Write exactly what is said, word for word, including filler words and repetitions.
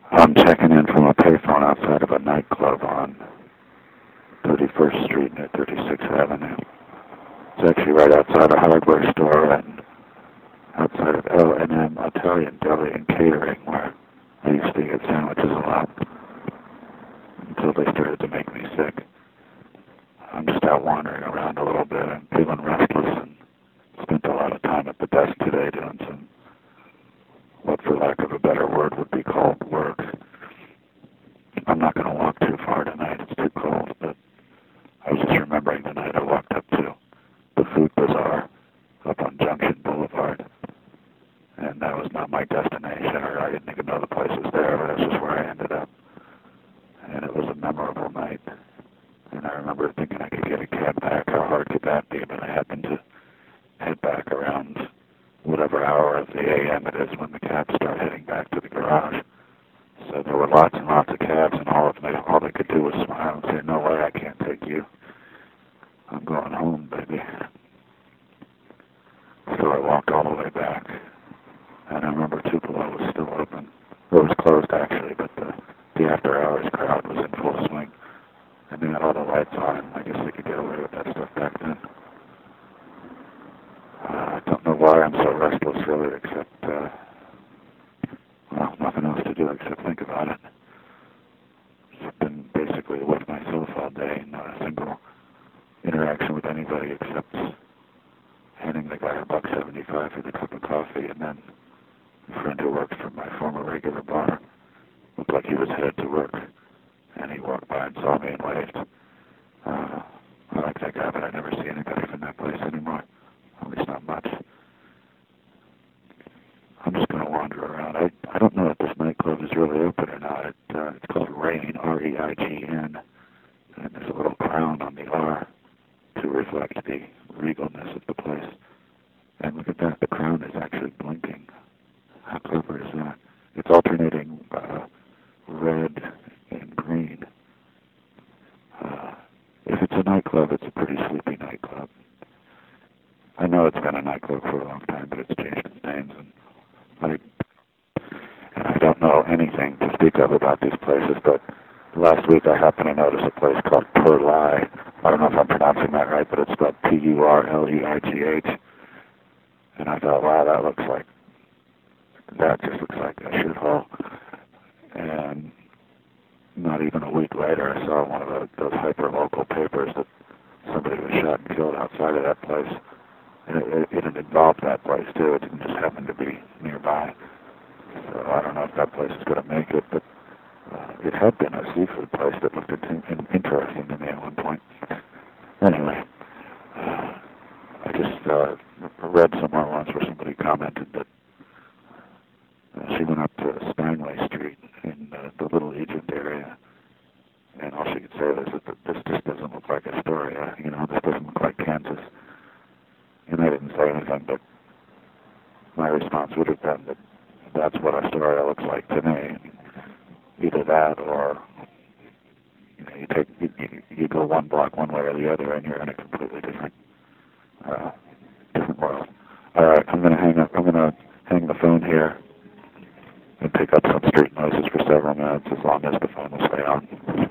I'm checking in from a payphone outside of a nightclub on thirty-first Street near thirty-sixth Avenue. It's actually right outside a hardware store and outside of L and M Italian Deli and Catering, where I used to get sandwiches a lot until they started to make me sick. I'm just out wandering around a little bit and feeling restless, and spent a lot of time at the desk today doing some, what for lack of a better word would be called work. I'm not going to walk too far tonight, it's too cold, but I was just remembering the night I walked up to the Food Bazaar up on Junction Boulevard, and that was not my destination, or I didn't even know the place was there, but that's just where I ended up. And it was a memorable night, and I remember thinking I could get a cab back. How hard could that be? But I happened to head back around whatever hour of the A M it is when the cabs start heading back to the garage. So there were lots and lots of cabs, and all of them, all they could do was smile and say, "No way, I can't take you. I'm going home, baby." So I walked all the way back, and I remember Tupelo was still open. It was closed, actually, but the, the after-hours crowd was in full swing, and they had all the lights on. I guess they could get away with that stuff back then. Uh, I don't know why I'm so restless, really, except, uh, well, nothing else to do except think about it. I've been basically with myself all day, not a single interaction with anybody except handing the guy a buck seventy-five for the cup of coffee, and then a friend who works for my former regular bar looked like he was headed to work, and he walked by and saw me and waved. Uh, I like that guy, but I never see anybody from that place anymore. At least not much. I'm just going to wander around. I I don't know if this nightclub is really open or not. It, uh, it's called Reign, R E I G N, and there's a little crown on the R to reflect the regalness of the place. And look at that, the crown is actually blinking. How clever is that? It's alternating uh, red and green. Uh, if it's a nightclub, it's a pretty sleepy nightclub. I know it's been a nightclub for a long time, but it's changed its names, and I, and I don't know anything to speak of about these places, but last week I happened to notice a place called Purleigh. I don't know if I'm pronouncing that right, but it's spelled P U R L E I G H. And I thought, wow, that looks like, that just looks like a shithole. And not even a week later, I saw one of the, those hyper-local papers that somebody was shot and killed outside of that place. And it, it, it involved that place, too. It didn't just happen to be nearby. So I don't know if that place is going to make it, but uh, it had been a seafood place that looked in, in, interesting to me at one point. Anyway, uh, I just uh, read somewhere once where somebody commented that uh, she went up to Steinway Street in uh, the Little Egypt area, and all she could say was that this just doesn't look like Astoria. You know, this doesn't look like Kansas. And I didn't say anything, but my response would have been that that's what Astoria looks like to me. Either that, or you know, you take you, you go one block one way or the other, and you're in a completely different uh, different world. All right, I'm going to hang up. I'm going to hang the phone here and pick up some street noises for several minutes, as long as the phone will stay on.